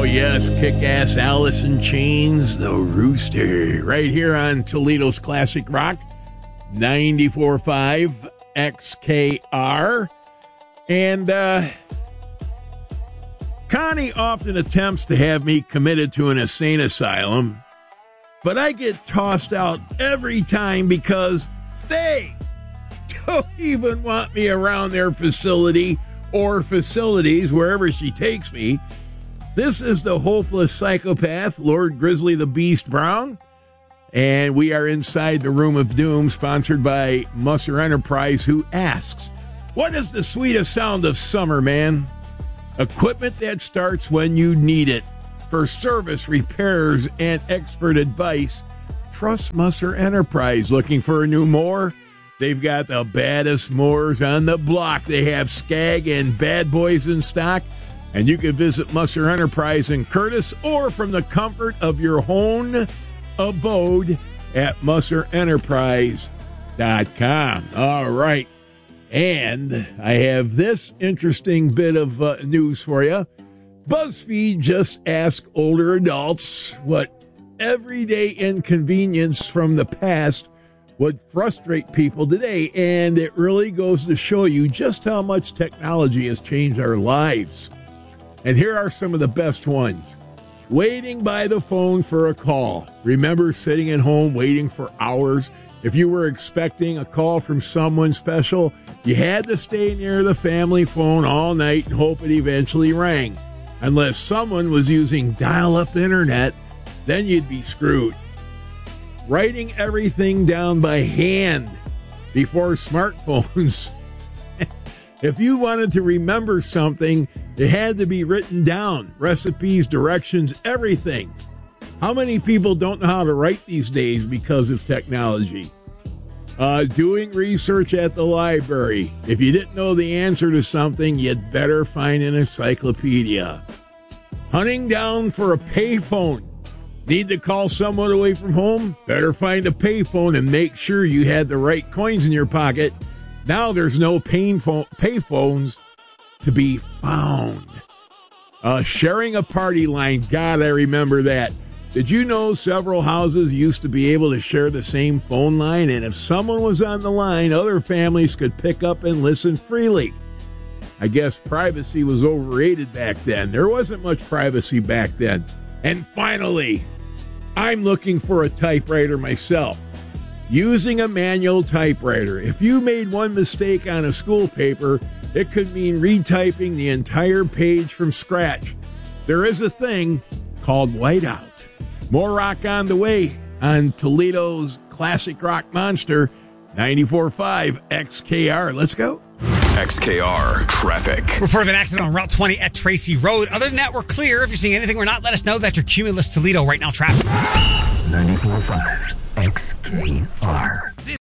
yes, kick-ass Alice in Chains, The Rooster, right here on Toledo's Classic Rock, 94.5 XKR. And Connie often attempts to have me committed to an insane asylum, but I get tossed out every time because they don't even want me around their facility or facilities, wherever she takes me. This is the hopeless psychopath, Lord Grizzly the Beast Brown, and we are inside the Room of Doom, sponsored by Musser Enterprise, who asks, what is the sweetest sound of summer, man? Equipment that starts when you need it. For service, repairs, and expert advice, trust Musser Enterprise. Looking for a new mower? They've got the baddest mowers on the block. They have Skag and Bad Boys in stock. And you can visit Musser Enterprise in Curtis or from the comfort of your own abode at musserenterprise.com. All right. And I have this interesting bit of news for you. BuzzFeed just asked older adults what everyday inconvenience from the past would frustrate people today. And it really goes to show you just how much technology has changed our lives. And here are some of the best ones. Waiting by the phone for a call. Remember sitting at home waiting for hours? If you were expecting a call from someone special, you had to stay near the family phone all night and hope it eventually rang. Unless someone was using dial-up internet, then you'd be screwed. Writing everything down by hand before smartphones. If you wanted to remember something, it had to be written down. Recipes, directions, everything. How many people don't know how to write these days because of technology? Doing research at the library. If you didn't know the answer to something, you'd better find an encyclopedia. Hunting down for a payphone. Need to call someone away from home? Better find a payphone and make sure you had the right coins in your pocket. Now there's no payphones to be found. Sharing a party line. God, I remember that. Did you know several houses used to be able to share the same phone line? And if someone was on the line, other families could pick up and listen freely. I guess privacy was overrated back then. There wasn't much privacy back then. And finally, I'm looking for a typewriter myself. Using a manual typewriter. If you made one mistake on a school paper, it could mean retyping the entire page from scratch. There is a thing called whiteout. More rock on the way on Toledo's Classic Rock Monster, 94.5 XKR. Let's go. XKR Traffic. Report of an accident on Route 20 at Tracy Road. Other than that, we're clear. If you're seeing anything we're not, let us know. That's your Cumulus Toledo right now traffic. 94.5 XKR.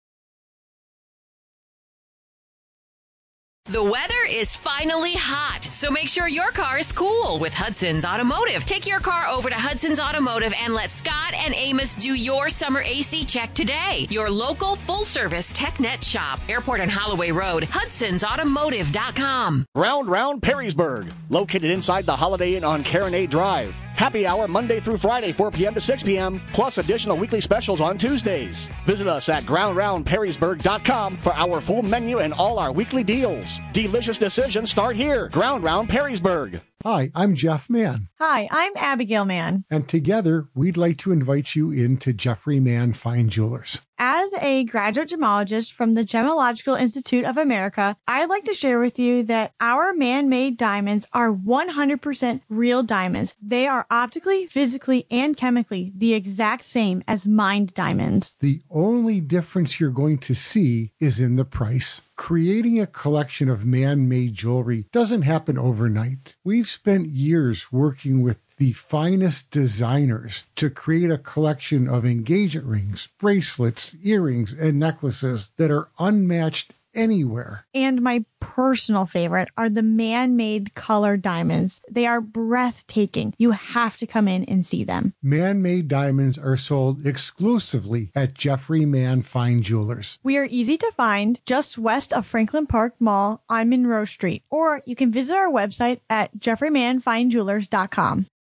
The weather is finally hot, so make sure your car is cool with Hudson's Automotive. Take your car over to Hudson's Automotive and let Scott and Amos do your summer AC check today. Your local full-service TechNet shop. Airport and Holloway Road, Hudson'sAutomotive.com. Round Perrysburg, located inside the Holiday Inn on Carronade Drive. Happy hour Monday through Friday, 4 p.m. to 6 p.m., plus additional weekly specials on Tuesdays. Visit us at GroundRoundPerrysburg.com for our full menu and all our weekly deals. Delicious decisions start here. Ground Round Perrysburg. Hi, I'm Jeff Mann. Hi, I'm Abigail Mann. And together, we'd like to invite you into Jeffrey Mann Fine Jewelers. As a graduate gemologist from the Gemological Institute of America, I'd like to share with you that our man-made diamonds are 100% real diamonds. They are optically, physically, and chemically the exact same as mined diamonds. The only difference you're going to see is in the price. Creating a collection of man-made jewelry doesn't happen overnight. We've spent years working with the finest designers to create a collection of engagement rings, bracelets, earrings, and necklaces that are unmatched anywhere. And my personal favorite are the man-made color diamonds. They are breathtaking. You have to come in and see them. Man-made diamonds are sold exclusively at Jeffrey Mann Fine Jewelers. We are easy to find just west of Franklin Park Mall on Monroe Street, or you can visit our website at jeffreymannfinejewelers.com.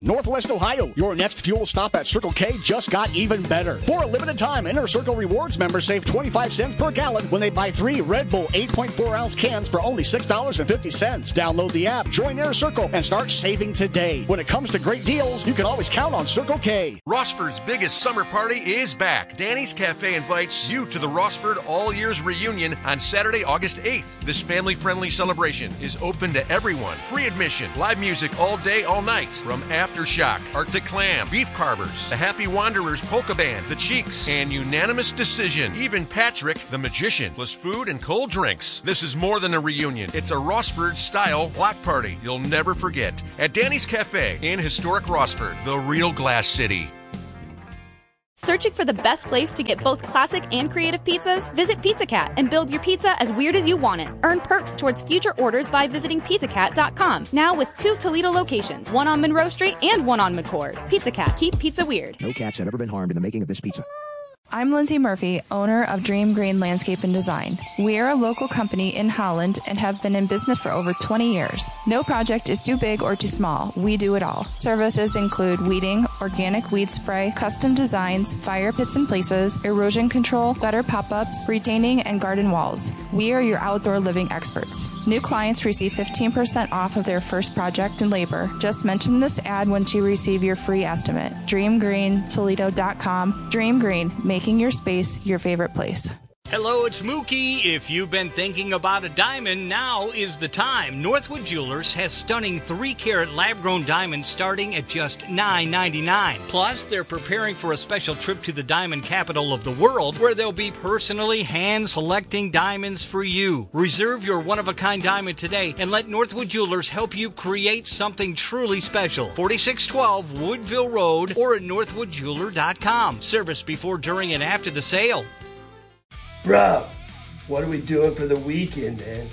Northwest Ohio, your next fuel stop at Circle K just got even better. For a limited time, Inner Circle Rewards members save 25 cents per gallon when they buy 3 Red Bull 8.4-ounce cans for only $6.50. Download the app, join Inner Circle, and start saving today. When it comes to great deals, you can always count on Circle K. Rossford's biggest summer party is back. Danny's Cafe invites you to the Rossford All Years Reunion on Saturday, August 8th. This family-friendly celebration is open to everyone. Free admission, live music all day, all night. From Aftershock, Arctic Clam, Beef Carvers, the Happy Wanderers Polka Band, The Cheeks, and Unanimous Decision. Even Patrick, the Magician, plus food and cold drinks. This is more than a reunion. It's a Rossford-style block party you'll never forget. At Danny's Cafe in historic Rossford, the real Glass City. Searching for the best place to get both classic and creative pizzas? Visit Pizza Cat and build your pizza as weird as you want it. Earn perks towards future orders by visiting pizzacat.com. Now with 2 Toledo locations, one on Monroe Street and one on McCord. Pizza Cat, keep pizza weird. No cats have ever been harmed in the making of this pizza. I'm Lindsay Murphy, owner of Dream Green Landscape and Design. We are a local company in Holland and have been in business for over 20 years. No project is too big or too small. We do it all. Services include weeding, organic weed spray, custom designs, fire pits and places, erosion control, gutter pop-ups, retaining, and garden walls. We are your outdoor living experts. New clients receive 15% off of their first project and labor. Just mention this ad once you receive your free estimate. DreamGreenToledo.com. Dream Green, making your space your favorite place. Hello, it's Mookie. If you've been thinking about a diamond, now is the time. Northwood Jewelers has stunning 3-carat lab-grown diamonds starting at just $9.99. Plus, they're preparing for a special trip to the diamond capital of the world, where they'll be personally hand-selecting diamonds for you. Reserve your one-of-a-kind diamond today and let Northwood Jewelers help you create something truly special. 4612 Woodville Road or at northwoodjeweler.com. Service before, during, and after the sale. Bro, what are we doing for the weekend, man?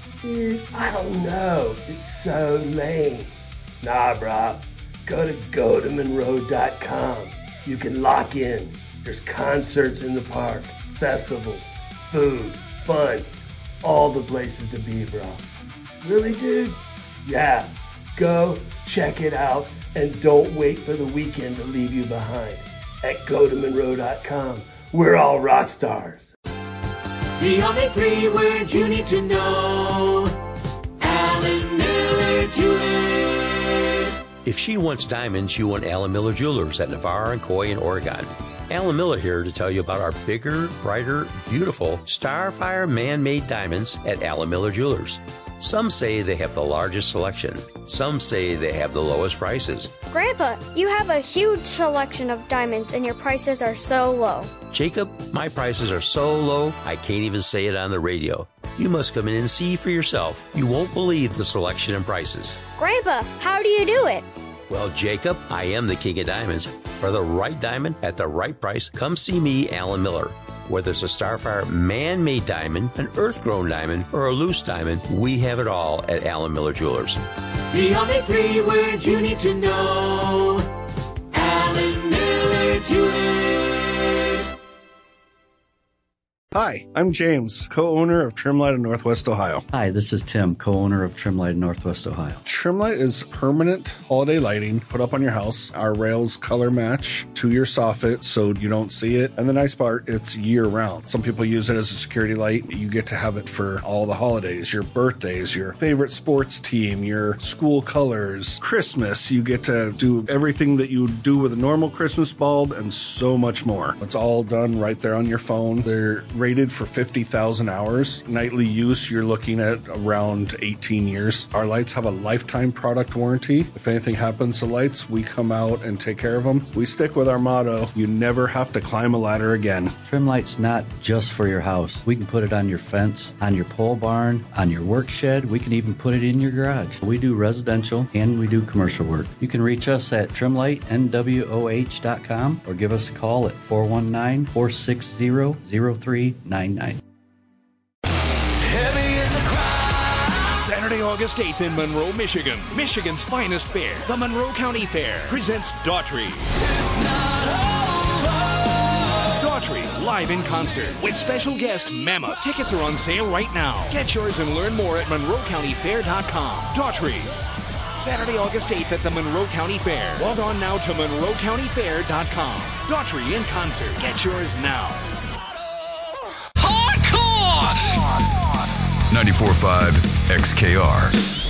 I don't know. It's so lame. Nah, bro. Go to GoToMonroe.com. You can lock in. There's concerts in the park, festivals, food, fun, all the places to be, bro. Really, dude? Yeah. Go check it out and don't wait for the weekend to leave you behind. At GoToMonroe.com. We're all rock stars. The only 3 words you need to know. Alan Miller Jewelers. If she wants diamonds, you want Alan Miller Jewelers at Navarre and Coy in Oregon. Alan Miller here to tell you about our bigger, brighter, beautiful Starfire man-made diamonds at Alan Miller Jewelers. Some say they have the largest selection. Some say they have the lowest prices. Grandpa, you have a huge selection of diamonds and your prices are so low. Jacob, my prices are so low, I can't even say it on the radio. You must come in and see for yourself. You won't believe the selection and prices. Grandpa, how do you do it? Well, Jacob, I am the king of diamonds. For the right diamond at the right price, come see me, Alan Miller. Whether it's a Starfire man-made diamond, an earth-grown diamond, or a loose diamond, we have it all at Alan Miller Jewelers. The only 3 words you need to know. Alan Miller Jewelers. Hi, I'm James, co-owner of Trimlight of Northwest Ohio. Hi, this is Tim, co-owner of Trimlight of Northwest Ohio. Trimlight is permanent holiday lighting put up on your house. Our rails color match to your soffit so you don't see it. And the nice part, it's year-round. Some people use it as a security light. You get to have it for all the holidays, your birthdays, your favorite sports team, your school colors, Christmas. You get to do everything that you would do with a normal Christmas bulb and so much more. It's all done right there on your phone. They're rated for 50,000 hours. Nightly use, you're looking at around 18 years. Our lights have a lifetime product warranty. If anything happens to lights, we come out and take care of them. We stick with our motto, you never have to climb a ladder again. Trimlight's not just for your house. We can put it on your fence, on your pole barn, on your work shed. We can even put it in your garage. We do residential and we do commercial work. You can reach us at trimlightnwoh.com or give us a call at 419-460-0399. Saturday, August 8th in Monroe, Michigan. Michigan's finest fair, the Monroe County Fair, presents Daughtry. Daughtry, live in concert with special guest Mama. Tickets are on sale right now. Get yours and learn more at monroecountyfair.com. Daughtry. Saturday, August 8th at the Monroe County Fair. Log on now to monroecountyfair.com. Daughtry in concert. Get yours now. Hardcore! 94.5 XKR.